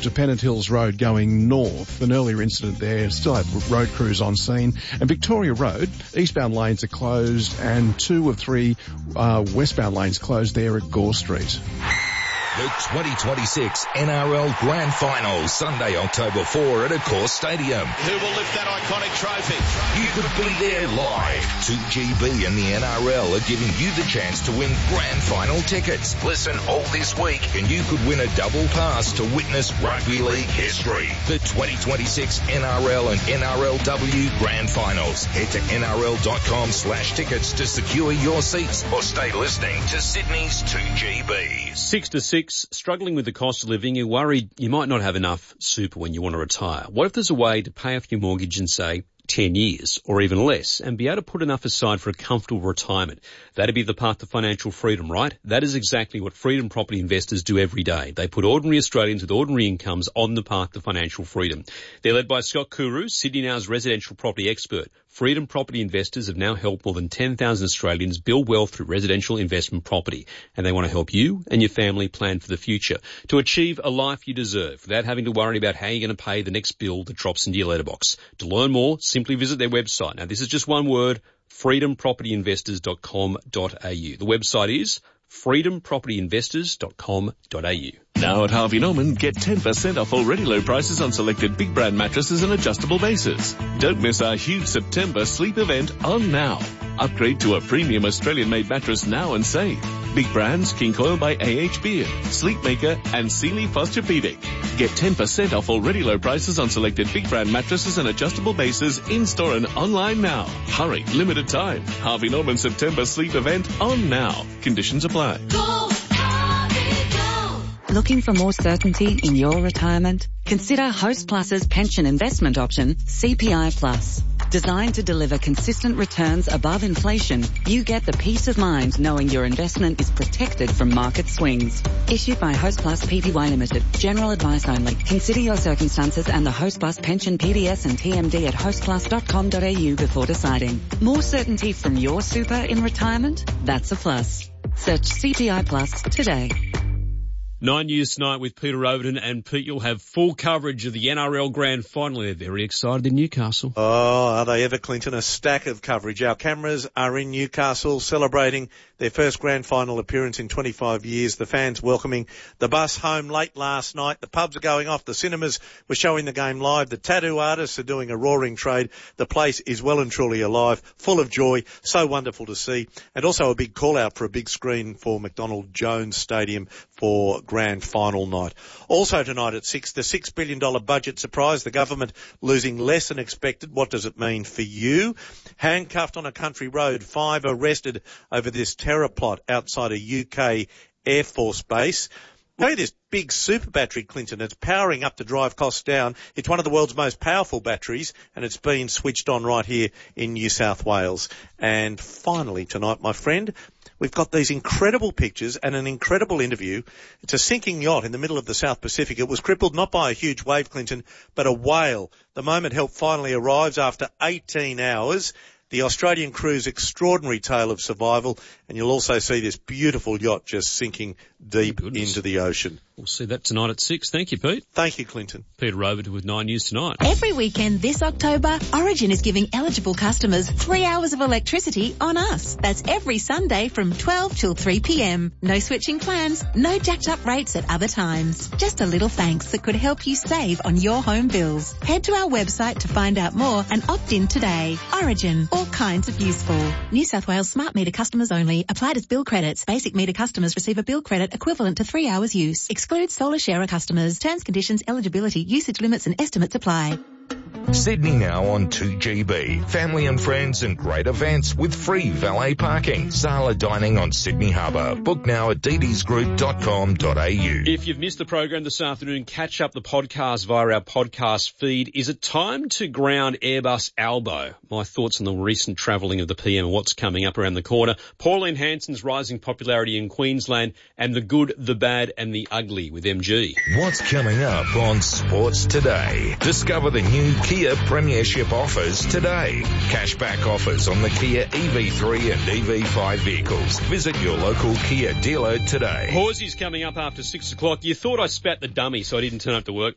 to Pennant Hills Road going north. An earlier incident there, still have road crews on scene. And Victoria Road, eastbound lanes are closed and 2 of 3 westbound lanes closed there at Gore Street. The 2026 NRL Grand Final, Sunday, October 4 at Accor Stadium. Who will lift that iconic trophy? You could be there live. 2GB and the NRL are giving you the chance to win Grand Final tickets. Listen all this week and you could win a double pass to witness rugby league history. The 2026 NRL and NRLW Grand Finals. Head to nrl.com/tickets to secure your seats or stay listening to Sydney's 2GB. 6 to 6, struggling with the cost of living, you're worried you might not have enough super when you want to retire. What if there's a way to pay off your mortgage in, say, 10 years or even less and be able to put enough aside for a comfortable retirement? That'd be the path to financial freedom, right? That is exactly what Freedom Property Investors do every day. They put ordinary Australians with ordinary incomes on the path to financial freedom. They're led by Scott Kuru, Sydney Now's residential property expert. Freedom Property Investors have now helped more than 10,000 Australians build wealth through residential investment property, and they want to help you and your family plan for the future to achieve a life you deserve without having to worry about how you're going to pay the next bill that drops into your letterbox. To learn more, simply visit their website. Now, this is just one word, freedompropertyinvestors.com.au. The website is freedompropertyinvestors.com.au. Now at Harvey Norman, get 10% off already low prices on selected big brand mattresses and adjustable bases. Don't miss our huge September sleep event on now. Upgrade to a premium Australian-made mattress now and save. Big brands, King Coil by AH Beard, Sleepmaker and Sealy Posturepedic. Get 10% off already low prices on selected big brand mattresses and adjustable bases in-store and online now. Hurry, limited time. Harvey Norman September sleep event on now. Conditions apply. Go, Harvey, go. Looking for more certainty in your retirement? Consider Host Plus's pension investment option, CPI Plus. Designed to deliver consistent returns above inflation, you get the peace of mind knowing your investment is protected from market swings. Issued by Host Plus Pty Limited. General advice only. Consider your circumstances and the Host Plus pension PDS and TMD at hostplus.com.au before deciding. More certainty from your super in retirement? That's a plus. Search CPI Plus today. 9 News Tonight with Peter Overton, and Pete, you'll have full coverage of the NRL Grand Final. They're very excited in Newcastle. Oh, are they ever, Clinton? A stack of coverage. Our cameras are in Newcastle celebrating their first Grand Final appearance in 25 years. The fans welcoming the bus home late last night. The pubs are going off. The cinemas were showing the game live. The tattoo artists are doing a roaring trade. The place is well and truly alive, full of joy. So wonderful to see. And also a big call out for a big screen for McDonald Jones Stadium for Grand Final night. Also tonight at 6, the $6 billion budget surprise, the government losing less than expected. What does it mean for you? Handcuffed on a country road, 5 arrested over this terror plot outside a UK Air Force base. Look at this big super battery, Clinton. It's powering up to drive costs down. It's one of the world's most powerful batteries, and it's been switched on right here in New South Wales. And finally tonight, my friend, we've got these incredible pictures and an incredible interview. It's a sinking yacht in the middle of the South Pacific. It was crippled not by a huge wave, Clinton, but a whale. The moment help finally arrives after 18 hours. The Australian crew's extraordinary tale of survival, and you'll also see this beautiful yacht just sinking deep into the ocean. We'll see that tonight at 6. Thank you, Pete. Thank you, Clinton. Peter Overton with 9 News Tonight. Every weekend this October, Origin is giving eligible customers 3 hours of electricity on us. That's every Sunday from 12 till 3 p.m. No switching plans, no jacked up rates at other times. Just a little thanks that could help you save on your home bills. Head to our website to find out more and opt in today. Origin, all kinds of useful. New South Wales smart meter customers only. Applied as bill credits. Basic meter customers receive a bill credit equivalent to 3 hours use. Excludes solar sharer customers. Terms, conditions, eligibility, usage limits and estimates apply. Sydney Now on 2GB. Family and friends and great events with free valet parking. Sala dining on Sydney Harbour. Book now at ddsgroup.com.au. If you've missed the program this afternoon, catch up the podcast via our podcast feed. Is it time to ground Airbus Albo? My thoughts on the recent travelling of the PM and what's coming up around the corner. Pauline Hanson's rising popularity in Queensland, and the good, the bad and the ugly with MG. What's coming up on Sports Today? Discover the new Kia Premiership offers today. Cashback offers on the Kia EV3 and EV5 vehicles. Visit your local Kia dealer today. Horsey's coming up after 6 o'clock. You thought I spat the dummy so I didn't turn up to work.